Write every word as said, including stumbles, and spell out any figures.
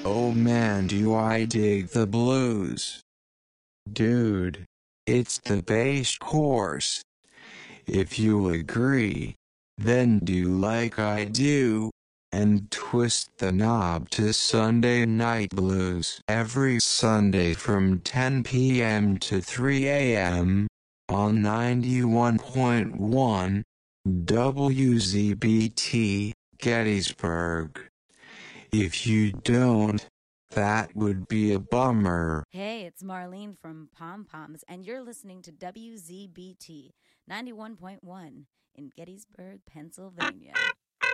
Oh man, do I dig the blues. Dude, it's the bass course. If you agree, then do like I do, and twist the knob to Sunday Night Blues every Sunday from ten p m to three a m on ninety-one point one W Z B T, Gettysburg. If you don't, that would be a bummer. Hey, it's Marlene from Pom Poms, and you're listening to W Z B T ninety-one point one in Gettysburg, Pennsylvania.